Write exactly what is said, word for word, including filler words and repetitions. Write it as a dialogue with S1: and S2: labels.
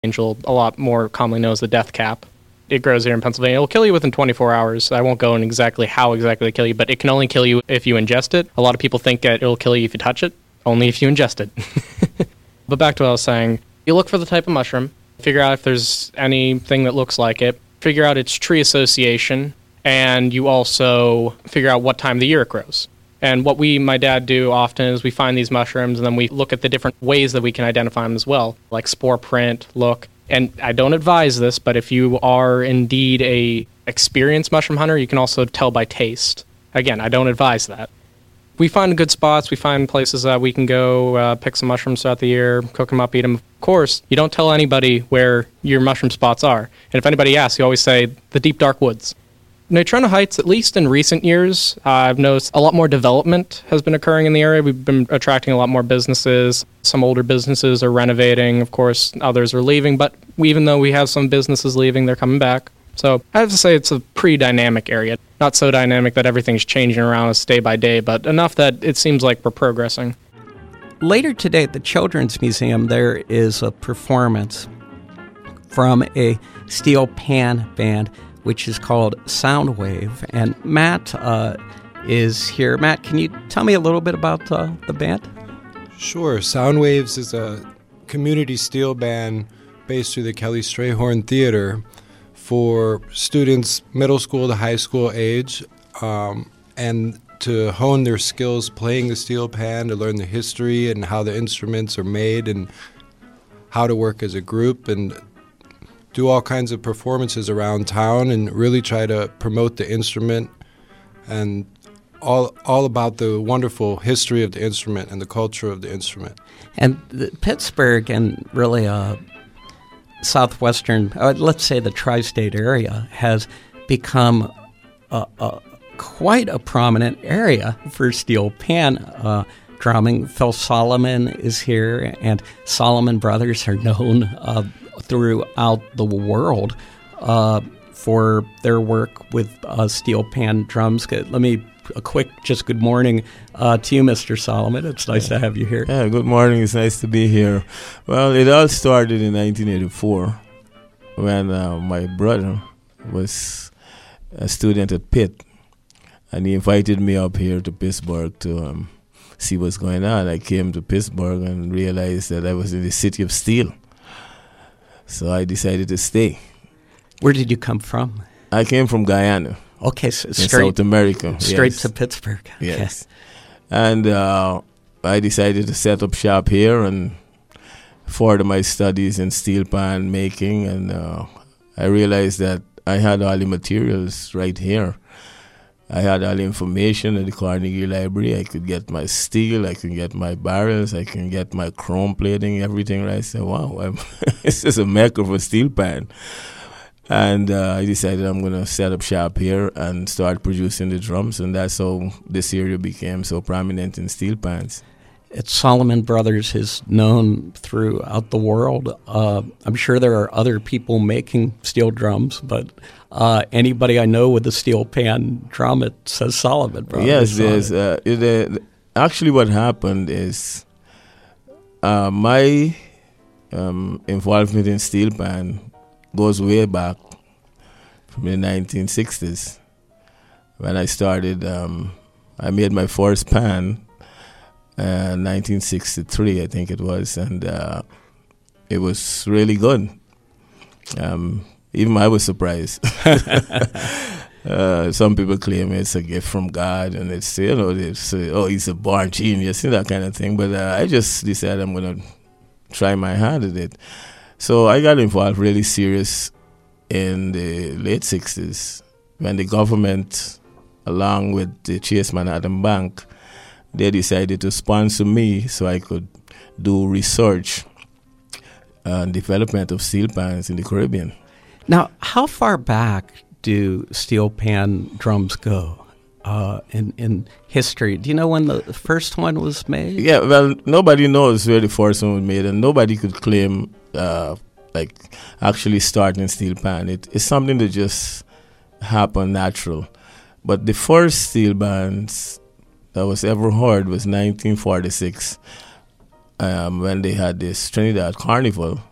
S1: angel, a lot more commonly known as the death cap. It grows here in Pennsylvania. It'll kill you within twenty-four hours. I won't go in exactly how exactly to kill you, but it can only kill you if you ingest it. A lot of people think that it'll kill you if you touch it. Only if you ingest it. But back to what I was saying. You look for the type of mushroom, figure out if there's anything that looks like it, figure out its tree association, and you also figure out what time of the year it grows. And what we, my dad, do often is we find these mushrooms and then we look at the different ways that we can identify them as well, like spore print, look. And I don't advise this, but if you are indeed a experienced mushroom hunter, you can also tell by taste. Again, I don't advise that. We find good spots. We find places that we can go uh, pick some mushrooms throughout the year, cook them up, eat them. Of course, you don't tell anybody where your mushroom spots are. And if anybody asks, you always say the deep, dark woods. Natrona Heights, at least in recent years, uh, I've noticed a lot more development has been occurring in the area. We've been attracting a lot more businesses. Some older businesses are renovating. Of course, others are leaving. But we, even though we have some businesses leaving, they're coming back. So I have to say it's a pretty dynamic area. Not so dynamic that everything's changing around us day by day, but enough that it seems like we're progressing.
S2: Later today at the Children's Museum, there is a performance from a steel pan band, which is called Soundwave. And Matt uh, is here. Matt, can you tell me a little bit about uh, the band?
S3: Sure. Soundwaves is a community steel band based through the Kelly Strayhorn Theater for students middle school to high school age, um, and to hone their skills playing the steel pan, to learn the history and how the instruments are made and how to work as a group, and do all kinds of performances around town and really try to promote the instrument and all all about the wonderful history of the instrument and the culture of the instrument.
S2: And the, Pittsburgh and really uh, southwestern, uh, let's say the tri-state area, has become a, a, quite a prominent area for steel pan uh, drumming. Phil Solomon is here, and Solomon Brothers are known uh, throughout the world uh, for their work with uh, steel pan drums. Let me, a quick, just good morning uh, to you, Mister Solomon. It's nice yeah. to have you here.
S4: Yeah, good morning. It's nice to be here. Well, it all started in nineteen eighty-four when uh, my brother was a student at Pitt, and he invited me up here to Pittsburgh to um, see what's going on. I came to Pittsburgh and realized that I was in the city of steel. So I decided to stay.
S2: Where did you come from?
S4: I came from Guyana.
S2: Okay, so
S4: in
S2: straight
S4: South America.
S2: Straight
S4: yes.
S2: to Pittsburgh.
S4: Yes. Okay. And uh, I decided to set up shop here and further my studies in steel pan making. And uh, I realized that I had all the materials right here. I had all the information at the Carnegie Library. I could get my steel, I could get my barrels, I can get my chrome plating, everything. Right? I said, wow, I'm this is a mecca for steel pan. And uh, I decided I'm going to set up shop here and start producing the drums. And that's how this area became so prominent in steel pans.
S2: It's Solomon Brothers is known throughout the world. Uh, I'm sure there are other people making steel drums, but uh, anybody I know with a steel pan drum, it says Solomon Brothers.
S4: Yes, there's, uh, it, uh, actually what happened is uh, my um, involvement in steel pan goes way back from the nineteen sixties when I started. Um, I made my first pan. Uh, nineteen sixty-three, I think it was, and uh, it was really good. Um, even I was surprised. uh, some people claim it's a gift from God, and it's, you know, they say, oh, he's a born genius, you know, that kind of thing. But uh, I just decided I'm going to try my hand at it. So I got involved really serious in the late sixties when the government, along with the Chase Manhattan Bank, they decided to sponsor me so I could do research and development of steel pans in the Caribbean.
S2: Now, how far back do steel pan drums go uh, in, in history? Do you know when the first one was made?
S4: Yeah, well, nobody knows where the first one was made, and nobody could claim, uh, like, actually starting steel pan. It, it's something that just happened natural. But the first steel bands that was ever heard was nineteen forty-six um, when they had this Trinidad Carnival